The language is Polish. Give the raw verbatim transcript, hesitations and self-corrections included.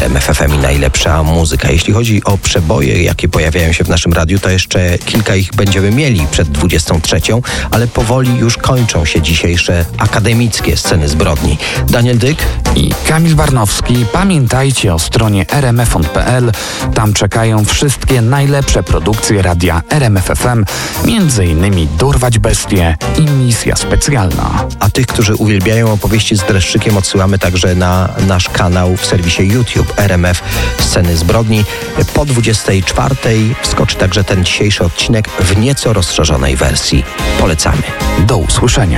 M F F M i najlepsza muzyka. Jeśli chodzi o przeboje, jakie pojawiają się w naszym radiu, to jeszcze kilka ich będziemy mieli przed dwudziestą trzecią, ale powoli już kończą się dzisiejsze akademickie sceny zbrodni. Daniel Dyk i Kamil Barnowski. Pamiętajcie o stronie r m f on kropka p l. Tam czekają wszystkie najlepsze produkcje radia R M F F M, między innymi Dorwać Bestie i Misja Specjalna. A tych, którzy uwielbiają opowieści z dreszczykiem, odsyłamy także na nasz kanał w serwisie YouTube R M F Sceny Zbrodni. Po dwudziestej czwartej wskoczy także ten dzisiejszy odcinek w nieco rozszerzonej wersji. Polecamy. Do usłyszenia.